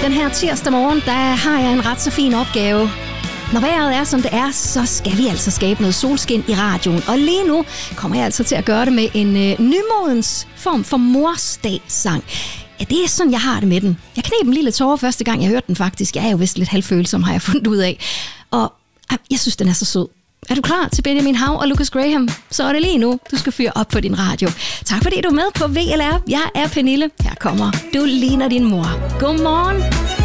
den her tirsdag morgen, der har jeg en ret så fin opgave. Når vejret er, som det er, så skal vi altså skabe noget solskin i radioen. Og lige nu kommer jeg altså til at gøre det med en nymodens form for morsdagssang. Ja, det er sådan, jeg har det med den. Jeg kneb en lille tårer første gang, jeg hørte den faktisk. Jeg er jo vist lidt halvfølsom, har jeg fundet ud af. Og jeg synes, den er så sød. Er du klar til Benjamin Hav og Lucas Graham? Så er det lige nu, du skal fyre op på din radio. Tak fordi du er med på VLR. Jeg er Pernille. Her kommer Du ligner din mor. Godmorgen.